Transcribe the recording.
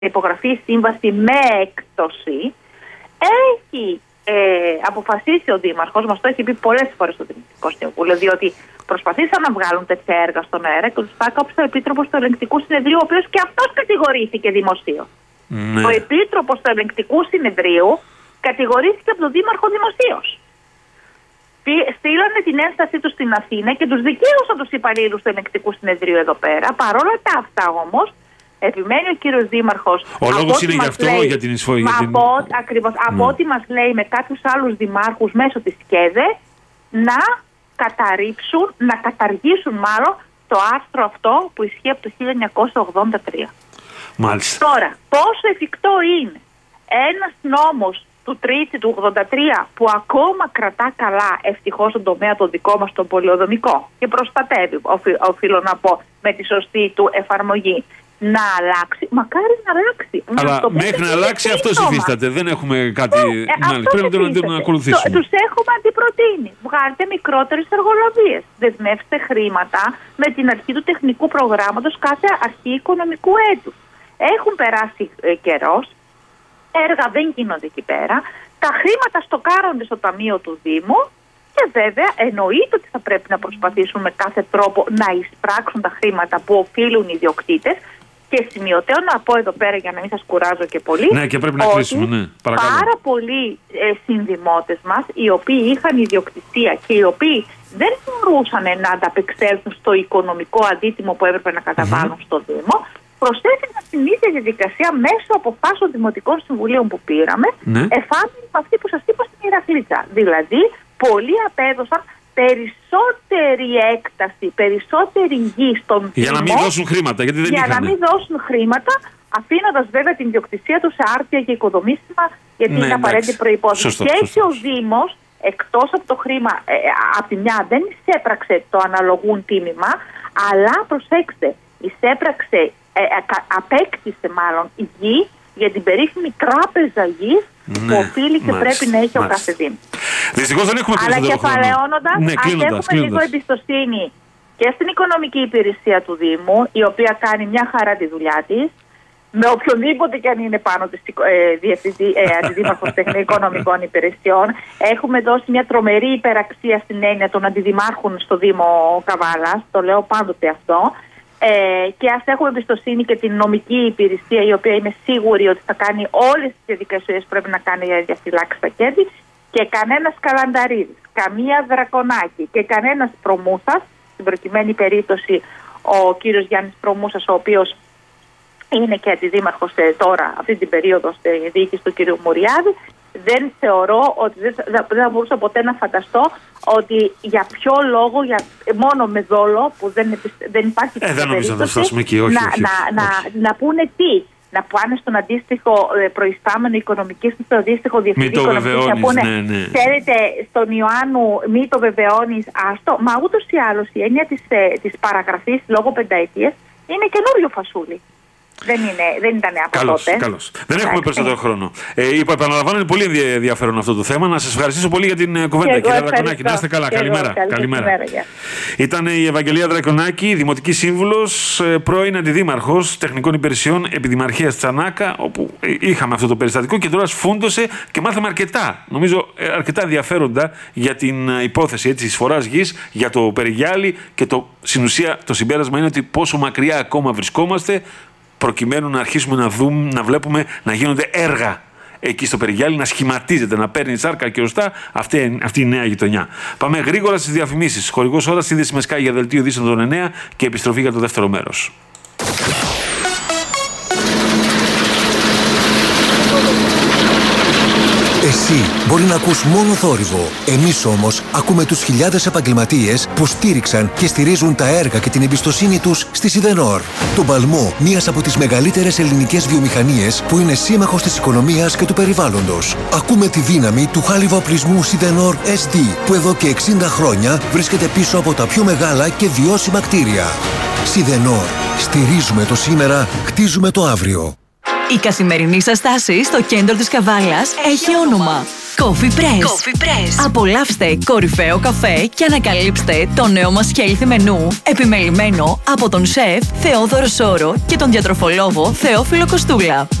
υπογραφεί η σύμβαση με έκπτωση, έχει αποφασίσει ο Δήμαρχος, μας το έχει πει πολλές φορές στο Δημοτικό Συμβούλιο, διότι προσπαθήσαν να βγάλουν τέτοια έργα στον αέρα και τους τάκαψε ο Επίτροπος του Ελεγκτικού Συνεδρίου, ο οποίος και αυτός κατηγορήθηκε δημοσίως. Ο Επίτροπος του Ελεγκτικού Συνεδρίου κατηγορήθηκε από τον Δήμαρχο δημοσίως. Στείλανε την ένστασή τους στην Αθήνα και τους δικαίωσαν τους υπαλλήλους του Ελεγκτικού Συνεδρίου εδώ πέρα. Παρόλα τα αυτά όμως, επιμένει ο κύριος Δήμαρχος. Ο λόγος είναι γι' αυτό, λέει, για την εισφορή. Ακριβώς. Από ό,τι μας λέει με κάποιους άλλους δημάρχους μέσω της ΚΕΔΕ, να καταρρίψουν, να καταργήσουν μάλλον το άρθρο αυτό που ισχύει από το 1983. Μάλιστα. Τώρα, πόσο εφικτό είναι ένας νόμος του Τρίτη του 83 που ακόμα κρατά καλά ευτυχώς τον τομέα το δικό μας τον πολεοδομικό και προστατεύει, οφείλω να πω, με τη σωστή του εφαρμογή, να αλλάξει, μακάρι να αλλάξει. Αλλά μέχρι να αλλάξει αυτός υφίσταται. Δεν έχουμε κάτι. Πρέπει να τον ακολουθήσουμε. Τους έχουμε αντιπροτείνει. Βγάλτε μικρότερες εργολαβίες. Δεσμεύστε χρήματα με την αρχή του τεχνικού προγράμματος κάθε αρχή οικονομικού έτους. Έχουν περάσει καιρός. Έργα δεν γίνονται εκεί πέρα. Τα χρήματα στοκάρονται στο ταμείο του Δήμου. Και βέβαια εννοείται ότι θα πρέπει να προσπαθήσουν με κάθε τρόπο να εισπράξουν τα χρήματα που οφείλουν οι ιδιοκτήτες. Και σημειωτέω να πω εδώ πέρα, για να μην σας κουράζω και πολύ, ναι, και πρέπει να κλείσουμε, ναι. Πάρα πολλοί συνδημότες μας, οι οποίοι είχαν ιδιοκτησία και οι οποίοι δεν μπορούσαν να ανταπεξέλθουν στο οικονομικό αντίτιμο που έπρεπε να καταβάλουν στο Δήμο, προσέφηκαν στην ίδια διαδικασία μέσω αποφάσεων δημοτικών συμβουλίων που πήραμε, εφάμιλοι με αυτή που σας είπα στην Ηρακλήτσα. Δηλαδή, πολλοί απέδωσαν περισσότερη έκταση, περισσότερη γη στον Δήμο. Για να μην δώσουν χρήματα, γιατί δεν είχαν. Για να μην δώσουν χρήματα, αφήνοντας βέβαια την ιδιοκτησία τους σε άρτια και οικοδομήσιμα, γιατί είναι απαραίτητη προϋπόθεση. Και έτσι ο Δήμος, εκτός από το χρήμα, από τη μια δεν εισέπραξε το αναλογούν τίμημα, αλλά προσέξτε, εισέπραξε, απέκτησε μάλλον γη για την περίφημη τράπεζα γης που οφείλει και πρέπει να έχει ο κάθε Δήμος. Δυστυχώς δεν έχουμε αλλά κεφαλαιώνοντας, κλείνοντας. Έχουμε λίγο εμπιστοσύνη και στην οικονομική υπηρεσία του Δήμου, η οποία κάνει μια χαρά τη δουλειά της, με οποιονδήποτε και αν είναι πάνω της αντιδήμαρχος οικονομικών υπηρεσιών. Έχουμε δώσει μια τρομερή υπεραξία στην έννοια των αντιδημάρχων στο Δήμο Καβάλας, το λέω πάντοτε αυτό. Και ας έχουμε εμπιστοσύνη και την νομική υπηρεσία, η οποία είμαι σίγουρη ότι θα κάνει όλες τις διαδικασίες που πρέπει να κάνει για να διαφυλάξει τα κέρδη, και κανένας Καλανταρίδης, καμία Δρακονάκη και κανένας Προμούσας, στην προκειμένη περίπτωση ο κύριος Γιάννης Προμούσας, ο οποίος είναι και αντιδήμαρχος τώρα αυτή την περίοδο στη διοίκηση του κύριου Μουριάδη, δεν θεωρώ ότι δεν θα μπορούσα ποτέ να φανταστώ ότι για ποιο λόγο, μόνο με δόλο που δεν υπάρχει δεν νομίζω να το φτάσουμε εκεί, να πούνε τι. Να πάνε στον αντίστοιχο προϊστάμενο οικονομική, στο αντίστοιχο διευθυντή οικονομική, να πούνε, ξέρετε, στον Ιωάννου μη το βεβαιώνεις, άστο. Μα ούτως ή άλλως η έννοια της παραγραφής λόγω πενταετίας είναι καινούριο φασούλι. Δεν ήταν από τότε. Καλώς. Δεν έχουμε περισσότερο χρόνο. Επαναλαμβάνω, είναι πολύ ενδιαφέρον αυτό το θέμα. Να σας ευχαριστήσω πολύ για την κουβέντα, κύριε Δρακονάκη. Να είστε καλά. Καλημέρα. Ήταν η Ευαγγελία Δρακονάκη, Δημοτική Σύμβουλος, πρώην Αντιδήμαρχος Τεχνικών Υπηρεσιών Επιδημαρχίας Τσανάκα, όπου είχαμε αυτό το περιστατικό και τώρα σφούντωσε και μάθαμε αρκετά, νομίζω αρκετά ενδιαφέροντα για την υπόθεση της εισφοράς γης, για το Περιγιάλι, και στην ουσία το συμπέρασμα είναι ότι πόσο μακριά ακόμα βρισκόμαστε, προκειμένου να αρχίσουμε να βλέπουμε να γίνονται έργα εκεί στο Περιγιάλι, να σχηματίζεται, να παίρνει σάρκα και οστά αυτή η νέα γειτονιά. Πάμε γρήγορα στις διαφημίσεις. Χορηγός ώρας, σύνδεση με Sky για δελτίο ειδήσεων των 9 και επιστροφή για το δεύτερο μέρος. Εσύ μπορεί να ακούς μόνο θόρυβο. Εμείς όμως ακούμε τους χιλιάδες επαγγελματίες που στήριξαν και στηρίζουν τα έργα και την εμπιστοσύνη τους στη Σιδενόρ. Τον παλμό μιας από τις μεγαλύτερες ελληνικές βιομηχανίες που είναι σύμμαχος της οικονομίας και του περιβάλλοντος. Ακούμε τη δύναμη του χάλιβα-οπλισμού Σιδενόρ SD, που εδώ και 60 χρόνια βρίσκεται πίσω από τα πιο μεγάλα και βιώσιμα κτίρια. Σιδενόρ. Στηρίζουμε το σήμερα, χτίζουμε το αύριο. Η καθημερινή σας στάση στο κέντρο της Καβάλας έχει όνομα. Coffee Press. Απολαύστε κορυφαίο καφέ και ανακαλύψτε το νέο μας healthy μενού, επιμελημένο από τον σεφ Θεόδωρο Σόρο και τον διατροφολόγο Θεόφιλο Κοστούλα.